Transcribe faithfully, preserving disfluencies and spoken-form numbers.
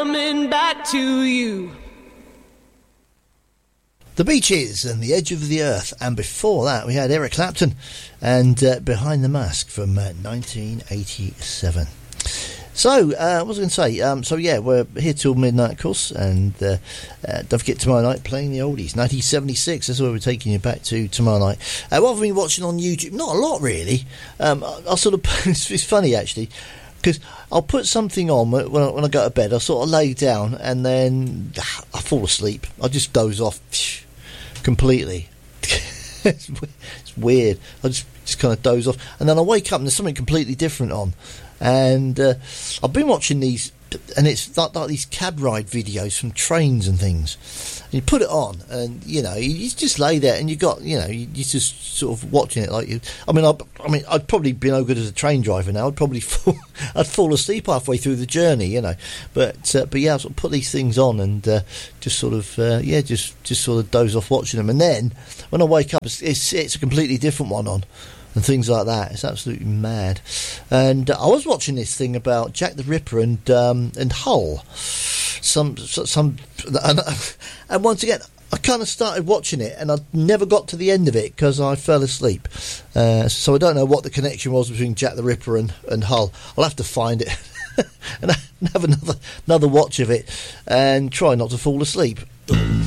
Coming back to you. The Beaches and The Edge of the Earth, and before that we had Eric Clapton and uh, Behind the Mask from uh, nineteen eighty-seven. So, uh, what was I going to say? Um, so, yeah, we're here till midnight, of course, and uh, uh, don't forget tomorrow night playing the oldies. nineteen seventy-six, that's where we're taking you back to tomorrow night. Uh, what have we been watching on YouTube? Not a lot, really. Um, I, I'll sort of, it's, it's funny, actually, because I'll put something on when I, when I go to bed. I'll sort of lay down, and then I fall asleep. I just doze off completely. it's, it's weird. I just, just kind of doze off, and then I wake up and there's something completely different on. And uh, I've been watching these, and it's like, like these cab ride videos from trains and things. And you put it on, and you know, you just lay there, and you got, you know, you you're just sort of watching it like you. I mean, I, I mean, I'd probably be no good as a train driver now. I'd probably fall, I'd fall asleep halfway through the journey, you know. But uh, but yeah, I sort of put these things on and uh, just sort of uh, yeah, just just sort of doze off watching them, and then when I wake up, it's it's, it's a completely different one on. And things like that. It's absolutely mad. And uh, I was watching this thing about Jack the Ripper and um, and Hull. Some some, and, and once again, I kind of started watching it, and I never got to the end of it because I fell asleep. Uh, so I don't know what the connection was between Jack the Ripper and, and Hull. I'll have to find it and have another another watch of it and try not to fall asleep.